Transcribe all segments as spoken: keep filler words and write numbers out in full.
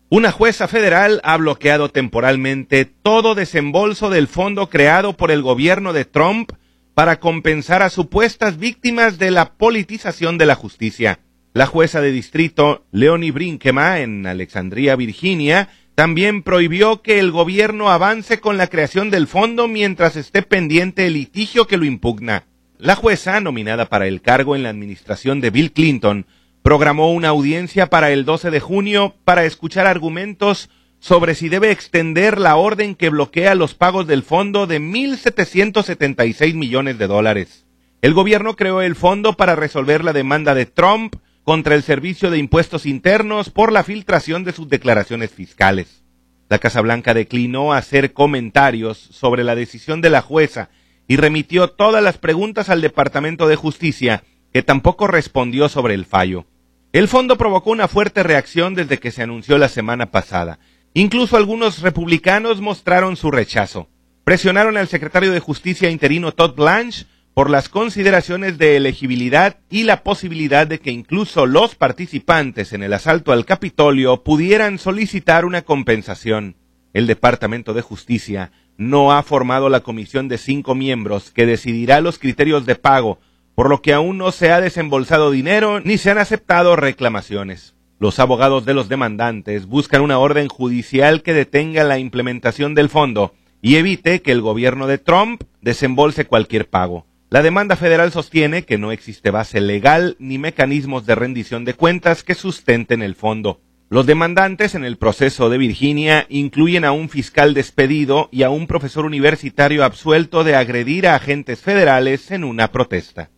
Una jueza federal ha bloqueado temporalmente todo desembolso del fondo creado por el gobierno de Trump para compensar a supuestas víctimas de la politización de la justicia. La jueza de distrito Leonie Brinkema, en Alexandria, Virginia, también prohibió que el gobierno avance con la creación del fondo mientras esté pendiente el litigio que lo impugna. La jueza, nominada para el cargo en la administración de Bill Clinton, programó una audiencia para el doce de junio para escuchar argumentos sobre si debe extender la orden que bloquea los pagos del fondo de mil setecientos setenta y seis millones de dólares. El gobierno creó el fondo para resolver la demanda de Trump contra el Servicio de Impuestos Internos por la filtración de sus declaraciones fiscales. La Casa Blanca declinó hacer comentarios sobre la decisión de la jueza y remitió todas las preguntas al Departamento de Justicia, que tampoco respondió sobre el fallo. El fondo provocó una fuerte reacción desde que se anunció la semana pasada. Incluso algunos republicanos mostraron su rechazo. Presionaron al secretario de Justicia interino Todd Blanche por las consideraciones de elegibilidad y la posibilidad de que incluso los participantes en el asalto al Capitolio pudieran solicitar una compensación. El Departamento de Justicia no ha formado la comisión de cinco miembros que decidirá los criterios de pago, por lo que aún no se ha desembolsado dinero ni se han aceptado reclamaciones. Los abogados de los demandantes buscan una orden judicial que detenga la implementación del fondo y evite que el gobierno de Trump desembolse cualquier pago. La demanda federal sostiene que no existe base legal ni mecanismos de rendición de cuentas que sustenten el fondo. Los demandantes en el proceso de Virginia incluyen a un fiscal despedido y a un profesor universitario absuelto de agredir a agentes federales en una protesta.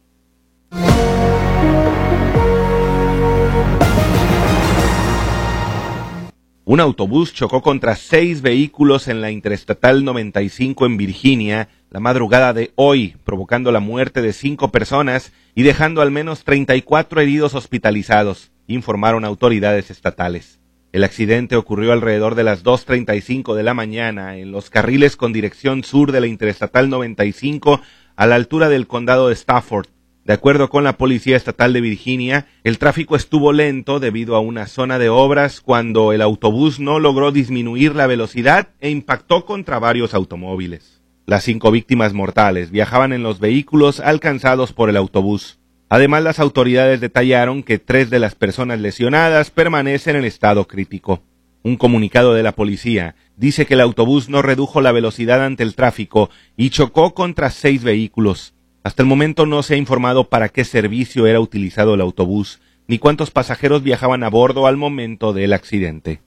Un autobús chocó contra seis vehículos en la Interestatal noventa y cinco en Virginia la madrugada de hoy, provocando la muerte de cinco personas y dejando al menos treinta y cuatro heridos hospitalizados, informaron autoridades estatales. El accidente ocurrió alrededor de las dos treinta y cinco de la mañana en los carriles con dirección sur de la Interestatal noventa y cinco a la altura del condado de Stafford. De acuerdo con la Policía Estatal de Virginia, el tráfico estuvo lento debido a una zona de obras cuando el autobús no logró disminuir la velocidad e impactó contra varios automóviles. Las cinco víctimas mortales viajaban en los vehículos alcanzados por el autobús. Además, las autoridades detallaron que tres de las personas lesionadas permanecen en estado crítico. Un comunicado de la policía dice que el autobús no redujo la velocidad ante el tráfico y chocó contra seis vehículos. Hasta el momento no se ha informado para qué servicio era utilizado el autobús, ni cuántos pasajeros viajaban a bordo al momento del accidente.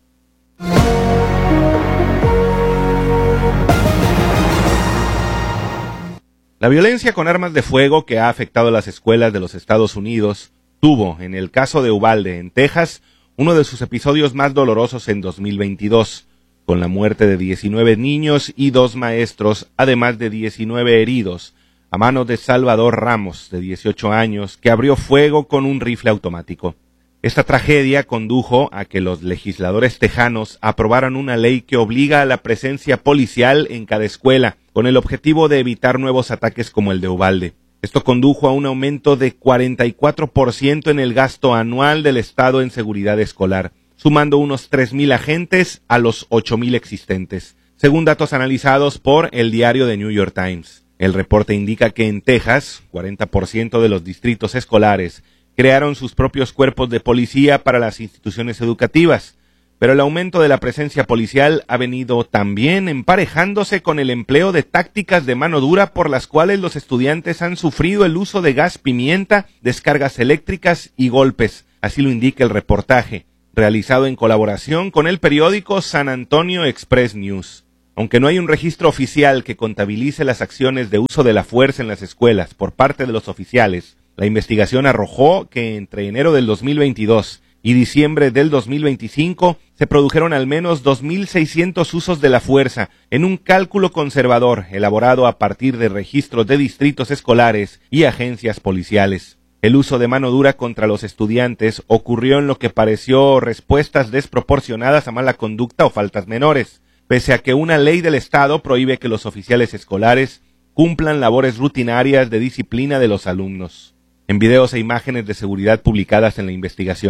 La violencia con armas de fuego que ha afectado a las escuelas de los Estados Unidos tuvo, en el caso de Uvalde, en Texas, uno de sus episodios más dolorosos en dos mil veintidós, con la muerte de diecinueve niños y dos maestros, además de diecinueve heridos, a manos de Salvador Ramos, de dieciocho años, que abrió fuego con un rifle automático. Esta tragedia condujo a que los legisladores tejanos aprobaran una ley que obliga a la presencia policial en cada escuela, con el objetivo de evitar nuevos ataques como el de Uvalde. Esto condujo a un aumento de cuarenta y cuatro por ciento en el gasto anual del Estado en seguridad escolar, sumando unos tres mil agentes a los ocho mil existentes, según datos analizados por el diario The New York Times. El reporte indica que en Texas, cuarenta por ciento de los distritos escolares crearon sus propios cuerpos de policía para las instituciones educativas, pero el aumento de la presencia policial ha venido también emparejándose con el empleo de tácticas de mano dura por las cuales los estudiantes han sufrido el uso de gas pimienta, descargas eléctricas y golpes, así lo indica el reportaje, realizado en colaboración con el periódico San Antonio Express News. Aunque no hay un registro oficial que contabilice las acciones de uso de la fuerza en las escuelas por parte de los oficiales, la investigación arrojó que entre enero del dos mil veintidós y diciembre del dos mil veinticinco se produjeron al menos dos mil seiscientos usos de la fuerza en un cálculo conservador elaborado a partir de registros de distritos escolares y agencias policiales. El uso de mano dura contra los estudiantes ocurrió en lo que pareció respuestas desproporcionadas a mala conducta o faltas menores, pese a que una ley del Estado prohíbe que los oficiales escolares cumplan labores rutinarias de disciplina de los alumnos. En videos e imágenes de seguridad publicadas en la investigación,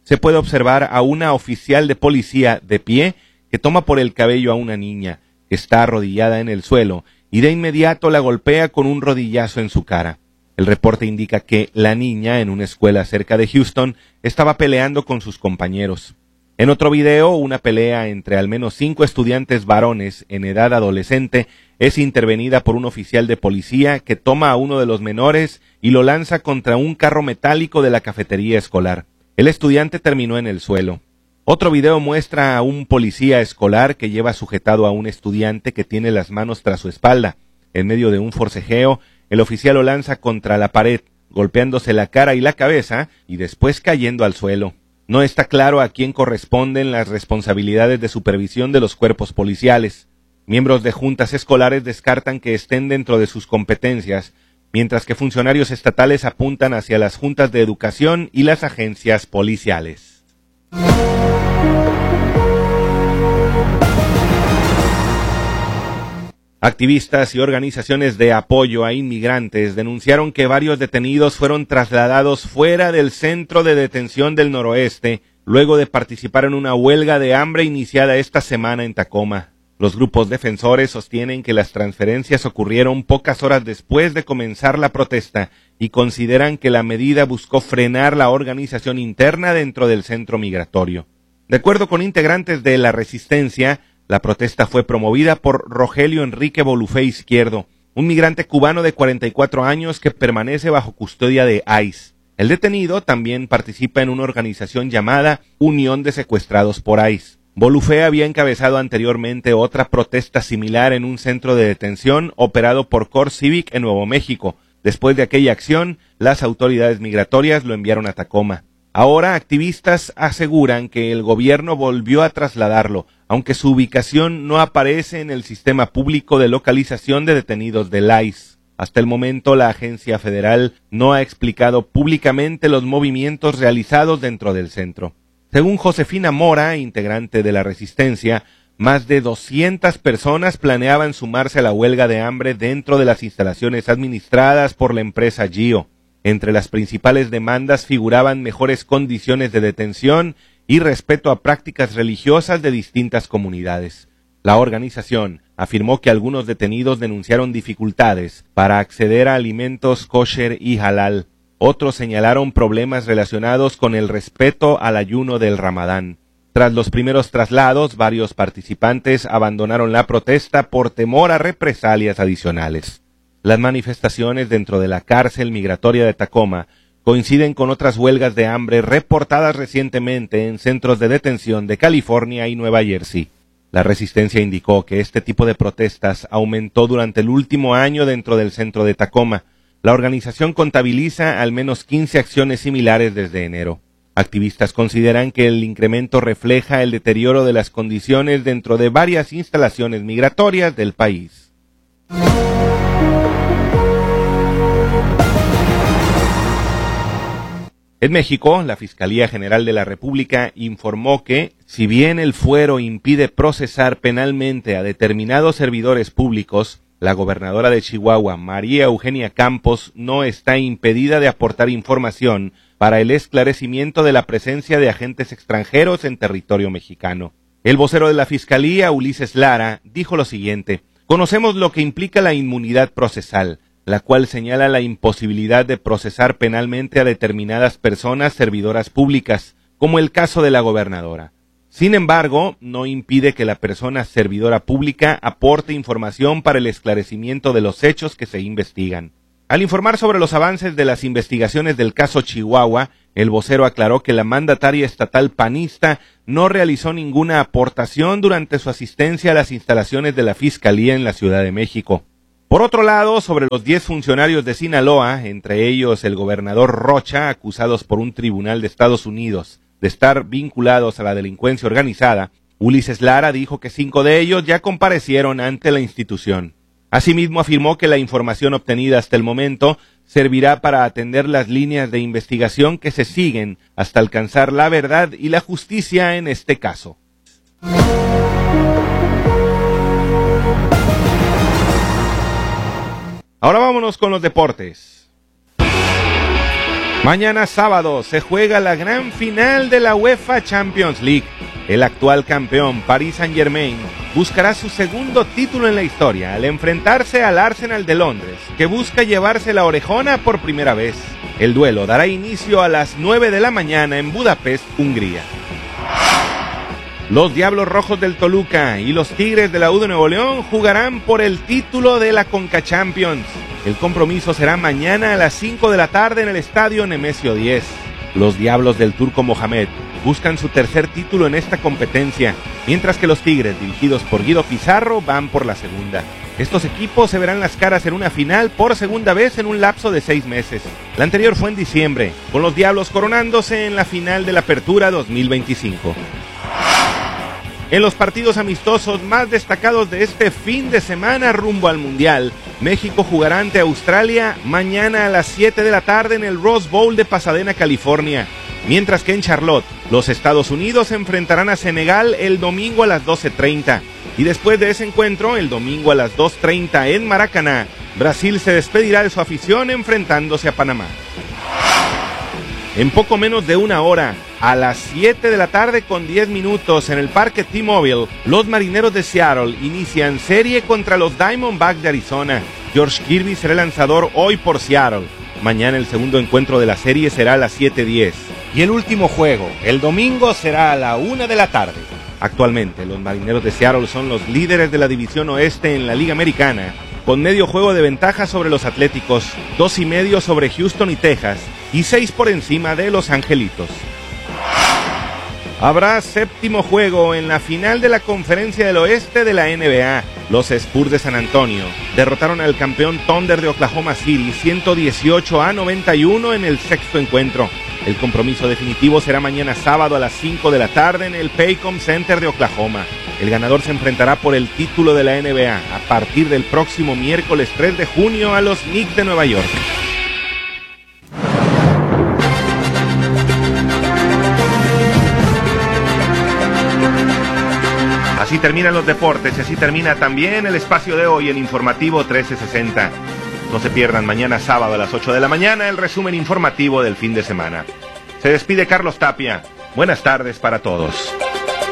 se puede observar a una oficial de policía de pie que toma por el cabello a una niña que está arrodillada en el suelo y de inmediato la golpea con un rodillazo en su cara. El reporte indica que la niña, en una escuela cerca de Houston, estaba peleando con sus compañeros. En otro video, una pelea entre al menos cinco estudiantes varones en edad adolescente es intervenida por un oficial de policía que toma a uno de los menores y lo lanza contra un carro metálico de la cafetería escolar. El estudiante terminó en el suelo. Otro video muestra a un policía escolar que lleva sujetado a un estudiante que tiene las manos tras su espalda. En medio de un forcejeo, el oficial lo lanza contra la pared, golpeándose la cara y la cabeza y después cayendo al suelo. No está claro a quién corresponden las responsabilidades de supervisión de los cuerpos policiales. Miembros de juntas escolares descartan que estén dentro de sus competencias, mientras que funcionarios estatales apuntan hacia las juntas de educación y las agencias policiales. Activistas y organizaciones de apoyo a inmigrantes denunciaron que varios detenidos fueron trasladados fuera del centro de detención del noroeste luego de participar en una huelga de hambre iniciada esta semana en Tacoma. Los grupos defensores sostienen que las transferencias ocurrieron pocas horas después de comenzar la protesta y consideran que la medida buscó frenar la organización interna dentro del centro migratorio. De acuerdo con integrantes de la resistencia, la protesta fue promovida por Rogelio Enrique Bolufé Izquierdo, un migrante cubano de cuarenta y cuatro años que permanece bajo custodia de ICE. El detenido también participa en una organización llamada Unión de Secuestrados por ICE. Bolufé había encabezado anteriormente otra protesta similar en un centro de detención operado por Core Civic en Nuevo México. Después de aquella acción, las autoridades migratorias lo enviaron a Tacoma. Ahora, activistas aseguran que el gobierno volvió a trasladarlo, aunque su ubicación no aparece en el sistema público de localización de detenidos del ICE. Hasta el momento, la agencia federal no ha explicado públicamente los movimientos realizados dentro del centro. Según Josefina Mora, integrante de la Resistencia, más de doscientas personas planeaban sumarse a la huelga de hambre dentro de las instalaciones administradas por la empresa GEO. Entre las principales demandas figuraban mejores condiciones de detención y respeto a prácticas religiosas de distintas comunidades. La organización afirmó que algunos detenidos denunciaron dificultades para acceder a alimentos kosher y halal. Otros señalaron problemas relacionados con el respeto al ayuno del Ramadán. Tras los primeros traslados, varios participantes abandonaron la protesta por temor a represalias adicionales. Las manifestaciones dentro de la cárcel migratoria de Tacoma coinciden con otras huelgas de hambre reportadas recientemente en centros de detención de California y Nueva Jersey. La Resistencia indicó que este tipo de protestas aumentó durante el último año dentro del centro de Tacoma. La organización contabiliza al menos quince acciones similares desde enero. Activistas consideran que el incremento refleja el deterioro de las condiciones dentro de varias instalaciones migratorias del país. En México, la Fiscalía General de la República informó que, si bien el fuero impide procesar penalmente a determinados servidores públicos, la gobernadora de Chihuahua, María Eugenia Campos, no está impedida de aportar información para el esclarecimiento de la presencia de agentes extranjeros en territorio mexicano. El vocero de la Fiscalía, Ulises Lara, dijo lo siguiente: conocemos lo que implica la inmunidad procesal, la cual señala la imposibilidad de procesar penalmente a determinadas personas servidoras públicas, como el caso de la gobernadora. Sin embargo, no impide que la persona servidora pública aporte información para el esclarecimiento de los hechos que se investigan. Al informar sobre los avances de las investigaciones del caso Chihuahua, el vocero aclaró que la mandataria estatal panista no realizó ninguna aportación durante su asistencia a las instalaciones de la Fiscalía en la Ciudad de México. Por otro lado, sobre los diez funcionarios de Sinaloa, entre ellos el gobernador Rocha, acusados por un tribunal de Estados Unidos de estar vinculados a la delincuencia organizada, Ulises Lara dijo que cinco de ellos ya comparecieron ante la institución. Asimismo, afirmó que la información obtenida hasta el momento servirá para atender las líneas de investigación que se siguen hasta alcanzar la verdad y la justicia en este caso. Ahora vámonos con los deportes. Mañana sábado se juega la gran final de la UEFA Champions League. El actual campeón, Paris Saint-Germain, buscará su segundo título en la historia al enfrentarse al Arsenal de Londres, que busca llevarse la orejona por primera vez. El duelo dará inicio a las nueve de la mañana en Budapest, Hungría. Los Diablos Rojos del Toluca y los Tigres de la U de Nuevo León jugarán por el título de la Conca Champions. El compromiso será mañana a las cinco de la tarde en el estadio Nemesio diez. Los Diablos del Turco Mohamed buscan su tercer título en esta competencia, mientras que los Tigres, dirigidos por Guido Pizarro, van por la segunda. Estos equipos se verán las caras en una final por segunda vez en un lapso de seis meses. La anterior fue en diciembre, con los Diablos coronándose en la final de la Apertura dos mil veinticinco. En los partidos amistosos más destacados de este fin de semana rumbo al Mundial, México jugará ante Australia mañana a las siete de la tarde en el Rose Bowl de Pasadena, California. Mientras que en Charlotte, los Estados Unidos se enfrentarán a Senegal el domingo a las doce treinta. Y después de ese encuentro, el domingo a las dos treinta en Maracaná, Brasil se despedirá de su afición enfrentándose a Panamá. En poco menos de una hora, a las siete de la tarde con diez minutos en el Parque T-Mobile, los Marineros de Seattle inician serie contra los Diamondbacks de Arizona. George Kirby será el lanzador hoy por Seattle. Mañana el segundo encuentro de la serie será a las siete diez. Y el último juego, el domingo, será a la una de la tarde. Actualmente, los Marineros de Seattle son los líderes de la División Oeste en la Liga Americana, con medio juego de ventaja sobre los Atléticos, dos y medio sobre Houston y Texas, y seis por encima de los Angelitos. Habrá séptimo juego en la final de la Conferencia del Oeste de la N B A. Los Spurs de San Antonio derrotaron al campeón Thunder de Oklahoma City ciento dieciocho a noventa y uno en el sexto encuentro. El compromiso definitivo será mañana sábado a las cinco de la tarde en el Paycom Center de Oklahoma. El ganador se enfrentará por el título de la N B A a partir del próximo miércoles tres de junio a los Knicks de Nueva York. Así terminan los deportes y así termina también el espacio de hoy en Informativo trece sesenta. No se pierdan mañana sábado a las ocho de la mañana el resumen informativo del fin de semana. Se despide Carlos Tapia. Buenas tardes para todos.